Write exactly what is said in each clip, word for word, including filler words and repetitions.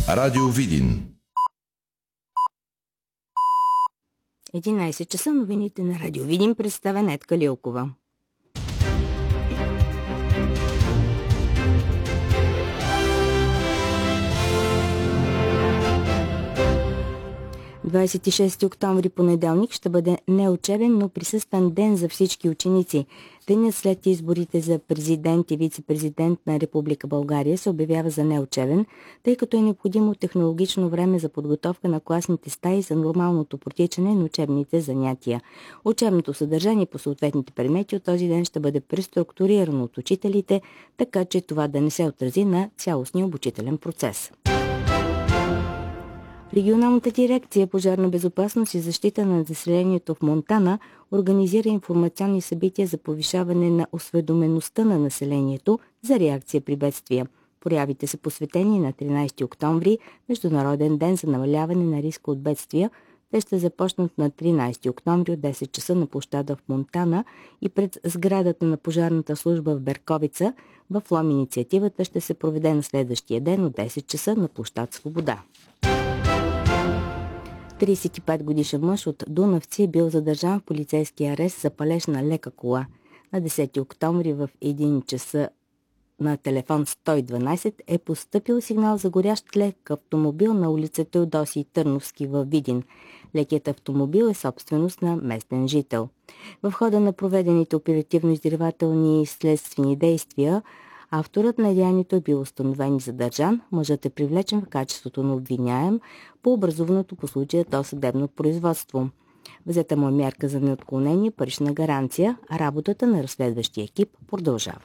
Радио Видин. единайсет часа, новините на Радио Видин, представя Нетка Лилкова. двадесет и шести октомври, понеделник, ще бъде неучебен, но присъствен ден за всички ученици. Денят след изборите за президент и вице-президент на Република България се обявява за неучебен, тъй като е необходимо технологично време за подготовка на класните стаи за нормалното протичане на учебните занятия. Учебното съдържание по съответните предмети от този ден ще бъде преструктурирано от учителите, така че това да не се отрази на цялостния обучителен процес. Регионалната дирекция пожарна безопасност и защита на населението в Монтана организира информационни събития за повишаване на осведомеността на населението за реакция при бедствия. Проявите са посветени на тринайсети октомври, Международен ден за намаляване на риска от бедствия. Те ще започнат на тринайсети октомври от десет часа на площада в Монтана и пред сградата на пожарната служба в Берковица. В Лом инициативата ще се проведе на следващия ден от десет часа на площад Свобода. трийсет и пет годишен мъж от Дунавци е бил задържан в полицейски арест за палеж на лека кола. На десети октомври в един часа на телефон сто и дванайсет е постъпил сигнал за горящ лек автомобил на улица Теодосий Търновски във Видин. Лекият автомобил е собственост на местен жител. В хода на проведените оперативно-издирвателни следствени действия авторът на деянието е бил установен и задържан. Мъжът е привлечен в качеството на обвиняем по образуваното по случая досъдебно производство. Взета му е мярка за неотклонение, парична гаранция, а работата на разследващия екип продължава.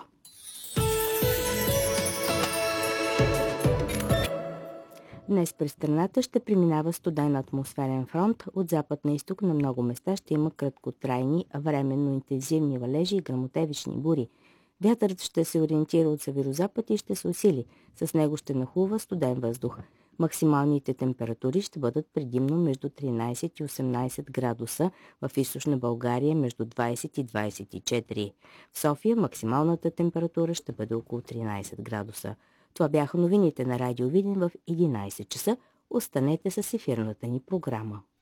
Днес през страната ще преминава студен атмосферен фронт. От запад на изток на много места ще има краткотрайни, временно интензивни валежи и гръмотевични бури. Вятърът ще се ориентира от северозапад и ще се усили. С него ще нахлува студен въздух. Максималните температури ще бъдат предимно между тринайсет и осемнайсет градуса, в източна България между двайсет и двайсет и четири. В София максималната температура ще бъде около тринайсет градуса. Това бяха новините на Радио Видин в единайсет часа. Останете с ефирната ни програма.